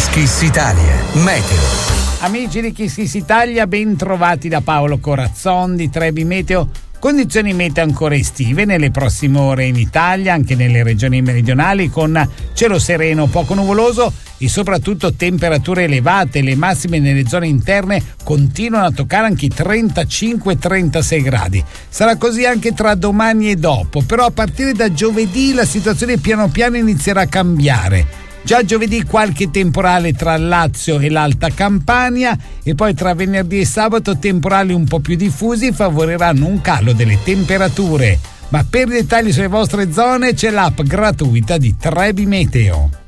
Kiss Italia, meteo. Amici di Kiss Italia, ben trovati da Paolo Corazzon di Trebi Meteo. Condizioni meteo ancora estive nelle prossime ore in Italia, anche nelle regioni meridionali, con cielo sereno poco nuvoloso e soprattutto temperature elevate. Le massime nelle zone interne continuano a toccare anche i 35-36 gradi. Sarà così anche tra domani e dopo, però a partire da giovedì la situazione piano piano inizierà a cambiare. Già giovedì qualche temporale tra Lazio e l'Alta Campania e poi tra venerdì e sabato temporali un po' più diffusi favoriranno un calo delle temperature. Ma per dettagli sulle vostre zone c'è l'app gratuita di Trebi Meteo.